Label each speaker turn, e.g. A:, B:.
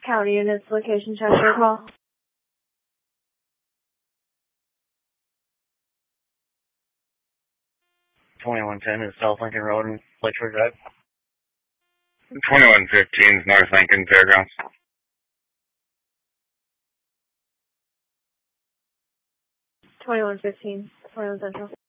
A: County units, location check for call.
B: 2110 is South Lincoln Road and Lakeshore Drive.
C: 2115 is North Lincoln Fairgrounds.
A: 2115, 21 Central.